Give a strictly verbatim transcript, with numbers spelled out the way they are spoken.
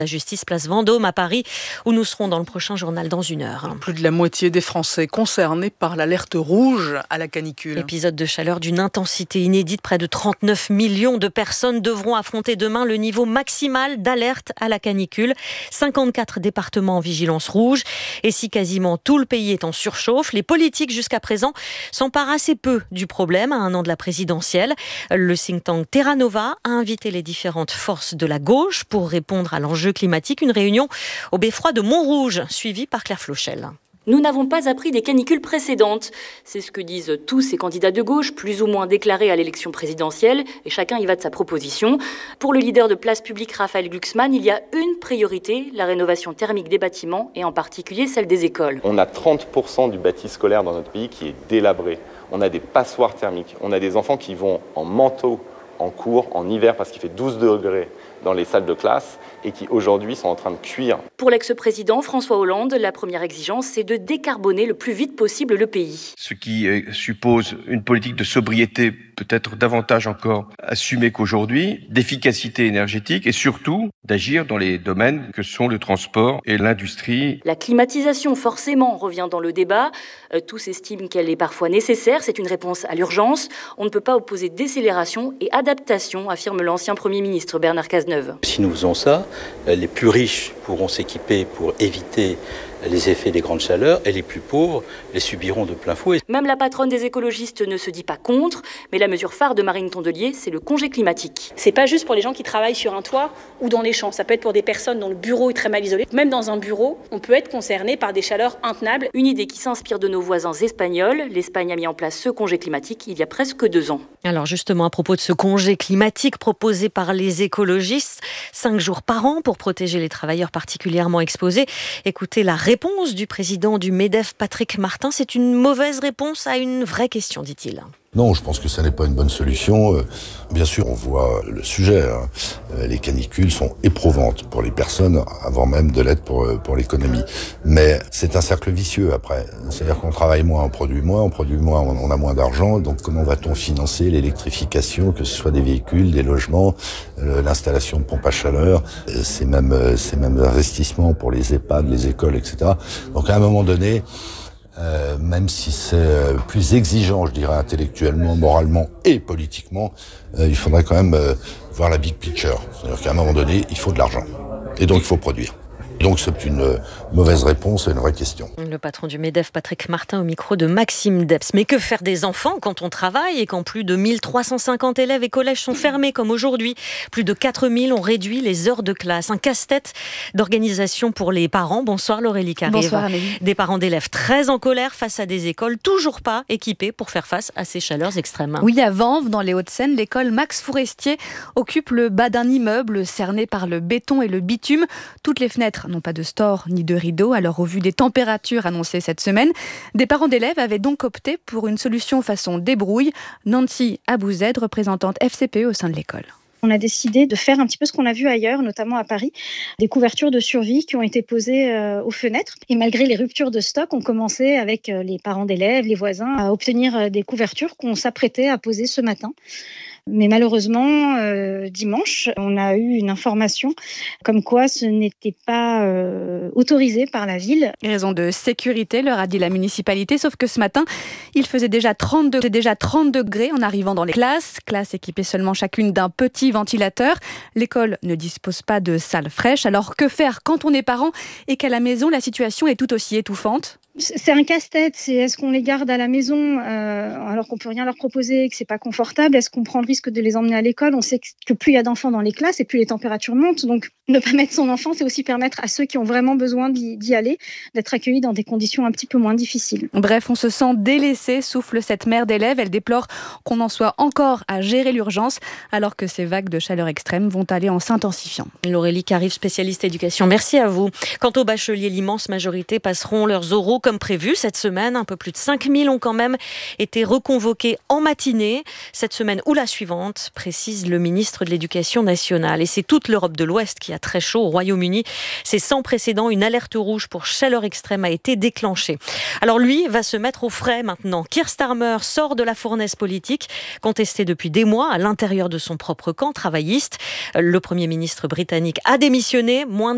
La justice place Vendôme à Paris, où nous serons dans le prochain journal dans une heure. Plus de la moitié des Français concernés par l'alerte rouge à la canicule. Épisode de chaleur d'une intensité inédite. Près de trente-neuf millions de personnes devront affronter demain le niveau maximal d'alerte à la canicule. cinquante-quatre départements en vigilance rouge. Et si quasiment tout le pays est en surchauffe, les politiques jusqu'à présent s'emparent assez peu du problème à un an de la présidentielle. Le think tank Terra Nova a invité les différentes forces de la gauche pour répondre à l'enjeu climatique. Une réunion au beffroi de Montrouge, suivie par Claire Flochel. Nous n'avons pas appris des canicules précédentes. C'est ce que disent tous ces candidats de gauche, plus ou moins déclarés à l'élection présidentielle, et chacun y va de sa proposition. Pour le leader de Place Publique, Raphaël Glucksmann, il y a une priorité, la rénovation thermique des bâtiments, et en particulier celle des écoles. On a trente pour cent du bâti scolaire dans notre pays qui est délabré. On a des passoires thermiques. On a des enfants qui vont en manteau en cours, en hiver, parce qu'il fait douze degrés dans les salles de classe et qui aujourd'hui sont en train de cuire. Pour l'ex-président François Hollande, la première exigence, c'est de décarboner le plus vite possible le pays. Ce qui suppose une politique de sobriété peut-être davantage encore assumée qu'aujourd'hui, d'efficacité énergétique et surtout d'agir dans les domaines que sont le transport et l'industrie. La climatisation, forcément, revient dans le débat. Euh, tous estiment qu'elle est parfois nécessaire. C'est une réponse à l'urgence. On ne peut pas opposer décélération et adaptation, affirme l'ancien Premier ministre Bernard Cazeneuve. Si nous faisons ça, les plus riches pourront s'équiper pour éviter les effets des grandes chaleurs et les plus pauvres les subiront de plein fouet. Même la patronne des écologistes ne se dit pas contre, mais la mesure phare de Marine Tondelier, c'est le congé climatique. C'est pas juste pour les gens qui travaillent sur un toit ou dans les champs, ça peut être pour des personnes dont le bureau est très mal isolé. Même dans un bureau, on peut être concerné par des chaleurs intenables. Une idée qui s'inspire de nos voisins espagnols. L'Espagne a mis en place ce congé climatique il y a presque deux ans. Alors justement, à propos de ce congé climatique proposé par les écologistes, cinq jours par an pour protéger les travailleurs particulièrement exposés. Écoutez la réponse du président du MEDEF, Patrick Martin. C'est une mauvaise réponse à une vraie question, dit-il. Non, je pense que ça n'est pas une bonne solution. Bien sûr, on voit le sujet. Hein. Les canicules sont éprouvantes pour les personnes, avant même de l'être pour, pour l'économie. Mais c'est un cercle vicieux après. C'est-à-dire qu'on travaille moins, on produit moins, on produit moins, on a moins d'argent. Donc comment va-t-on financer l'électrification, que ce soit des véhicules, des logements, l'installation de pompes à chaleur, ces mêmes, ces mêmes investissements pour les EHPAD, les écoles, et cetera. Donc à un moment donné, Euh, même si c'est euh, plus exigeant, je dirais, intellectuellement, moralement et politiquement, euh, il faudrait quand même euh, voir la big picture. C'est-à-dire qu'à un moment donné, il faut de l'argent. Et donc, il faut produire. Donc c'est une euh, mauvaise réponse à une vraie question. Le patron du MEDEF, Patrick Martin, au micro de Maxime Debs. Mais que faire des enfants quand on travaille et quand plus de mille trois cent cinquante élèves et collèges sont fermés comme aujourd'hui? Plus de quatre mille ont réduit les heures de classe. Un casse-tête d'organisation pour les parents. Bonsoir Laurélie Carrive. Bonsoir Amélie. Des parents d'élèves très en colère face à des écoles toujours pas équipées pour faire face à ces chaleurs extrêmes. Oui, à Vanves, dans les Hauts-de-Seine, l'école Max Fourestier occupe le bas d'un immeuble cerné par le béton et le bitume. Toutes les fenêtres n'ont pas de stores ni de rideaux. Alors, au vu des températures annoncées cette semaine, des parents d'élèves avaient donc opté pour une solution façon débrouille. Nancy Abouzed, représentante F C P E au sein de l'école. On a décidé de faire un petit peu ce qu'on a vu ailleurs, notamment à Paris, des couvertures de survie qui ont été posées euh, aux fenêtres. Et malgré les ruptures de stock, on commençait avec euh, les parents d'élèves, les voisins, à obtenir euh, des couvertures qu'on s'apprêtait à poser ce matin. Mais malheureusement, euh, dimanche, on a eu une information comme quoi ce n'était pas euh, autorisé par la ville. Raison de sécurité, leur a dit la municipalité, sauf que ce matin, il faisait déjà trente degrés, déjà trente degrés en arrivant dans les classes. Classes équipées seulement chacune d'un petit ventilateur. L'école ne dispose pas de salle fraîche. Alors que faire quand on est parent et qu'à la maison, la situation est tout aussi étouffante ? C'est un casse-tête. C'est est-ce qu'on les garde à la maison euh, alors qu'on peut rien leur proposer et que c'est pas confortable? Est-ce qu'on prend le risque de les emmener à l'école? On sait que plus il y a d'enfants dans les classes et plus les températures montent. Donc ne pas mettre son enfant, c'est aussi permettre à ceux qui ont vraiment besoin d'y, d'y aller d'être accueillis dans des conditions un petit peu moins difficiles. Bref, on se sent délaissé, souffle cette mère d'élèves. Elle déplore qu'on en soit encore à gérer l'urgence alors que ces vagues de chaleur extrême vont aller en s'intensifiant. Laurélie Carrive, spécialiste éducation. Merci à vous. Quant aux bacheliers, l'immense majorité passeront leurs oraux comme prévu cette semaine. Un peu plus de cinq mille ont quand même été reconvoqués en matinée cette semaine ou la suivante, précise le ministre de l'Éducation nationale. Et c'est toute l'Europe de l'Ouest qui a très chaud. Au Royaume-Uni, c'est sans précédent. Une alerte rouge pour chaleur extrême a été déclenchée. Alors lui va se mettre au frais maintenant. Keir Starmer sort de la fournaise politique, contesté depuis des mois à l'intérieur de son propre camp travailliste. Le Premier ministre britannique a démissionné moins de